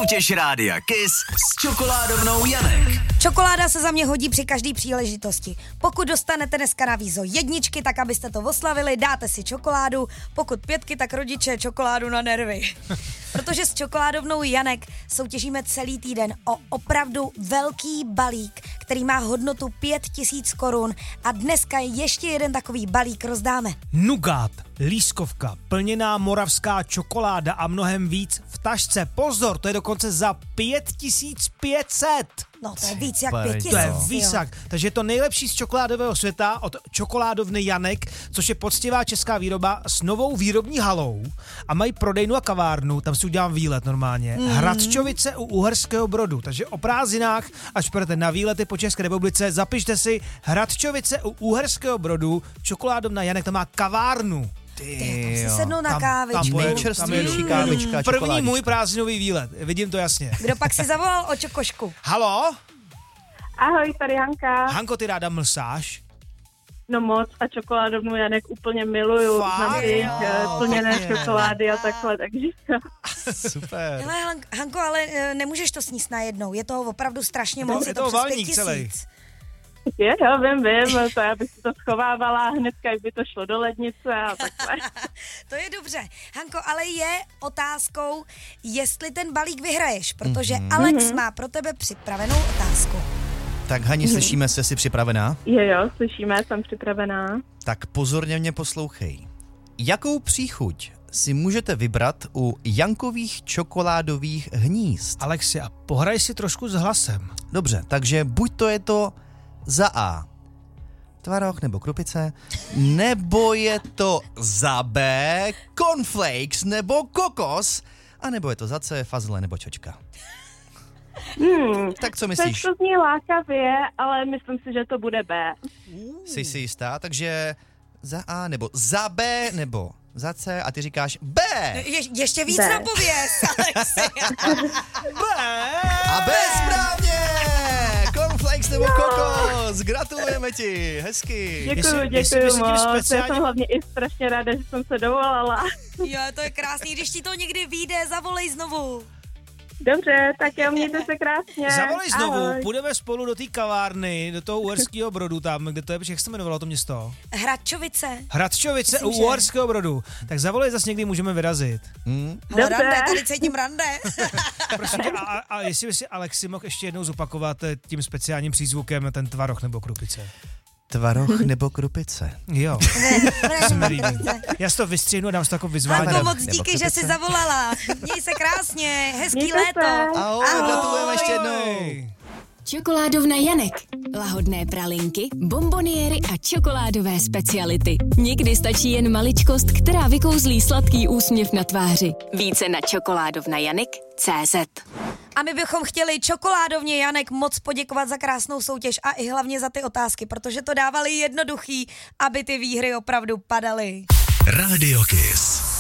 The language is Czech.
Soutěž Rádia Kiss s čokoládovnou Janek. Čokoláda se za mě hodí při každé příležitosti. Pokud dostanete dneska na vízo 1, tak abyste to oslavili, dáte si čokoládu, pokud 5, tak rodiče čokoládu na nervy. Protože s čokoládovnou Janek soutěžíme celý týden o opravdu velký balík, který má hodnotu 5000 korun a dneska ještě jeden takový balík rozdáme. Nugát, lískovka, plněná moravská čokoláda a mnohem víc v tašce. Pozor, to je dokonce za 5500. No to je víc jak 5000. To je víc jak. Takže je to nejlepší z čokoládového světa od čokoládovny Janek, což je poctivá česká výroba s novou výrobní halou a mají prodejnu a kavárnu, tam si udělám výlet normálně. Hradčovice u Uherského Brodu, takže o prázdninách, až půjdete na výlety po České republice, zapište si Hradčovice u Uherského Brodu, čokoládovna Janek, tam má kavárnu. Tam si sednou na kávičku. Nejčerstvější kávička, První můj prázdninový výlet, vidím to jasně. Kdo pak si zavolal o čokošku? Halo? Ahoj, tady Hanka. Hanko, ty ráda mlsáš? No moc a čokoládovnu Janek úplně miluju. Znám jejich plněné čokolády a takhle, takže... Super. Hele, Hanko, ale nemůžeš to sníst najednou, je toho opravdu strašně moc. Je to přes valník 5000. celý. Jo, vím, to já bych si to schovávala hnedka, jak by to šlo do lednice a takhle. To je dobře. Hanko, ale je otázkou, jestli ten balík vyhraješ, protože Alex má pro tebe připravenou otázku. Tak Hani, slyšíme se, jsi připravená? Jo, slyšíme, jsem připravená. Tak pozorně mě poslouchej. Jakou příchuť si můžete vybrat u Jankových čokoládových hnízd? Alexia, pohraj si trošku s hlasem. Dobře, takže buď to je to za A tvaroh nebo krupice, nebo je to za B cornflakes nebo kokos, a nebo je to za C fazle nebo čočka. Tak co myslíš? To zní lákavě, ale myslím si, že to bude B. Jsi si jistá, takže za A nebo za B nebo za C a ty říkáš B. Ještě víc B. napověz, Alexia. A B správně! Cornflakes nebo kokos, gratulujeme ti, hezky. Děkuju moc, já jsem hlavně i strašně ráda, že jsem se dovolala. Jo, to je krásný, když ti to někdy vyjde, zavolej znovu. Dobře, tak jo, mějte se krásně. Zavolej znovu, Ahoj. půjdeme spolu do té kavárny, do toho Uherského Brodu tam, kde to je, jak se jmenovalo to město? Hradčovice. Hradčovice Myslím, u že. Uherského Brodu. Tak zavolej, zase někdy můžeme vyrazit. Ale Dobře. rande, tady cítím rande. Prosím tě, a jestli by si Alexi mohl ještě jednou zopakovat tím speciálním přízvukem ten tvaroh nebo krupice. Tvaroh nebo krupice. Jo. Já si to vystřihnu a dám si to jako vyzvání. Hanko, moc nebo díky, že krupice. jsi zavolala. Měj se krásně, hezký Mějte léto. se. Ahoj, gratulujeme ještě jednou. Čokoládovna Janek. Lahodné pralinky, bonboniéry a čokoládové speciality. Někdy stačí jen maličkost, která vykouzlí sladký úsměv na tváři. Více na čokoládovnajanek.cz. A my bychom chtěli čokoládovně Janek moc poděkovat za krásnou soutěž a i hlavně za ty otázky, protože to dávali jednoduchý, aby ty výhry opravdu padaly. Rádio Kiss.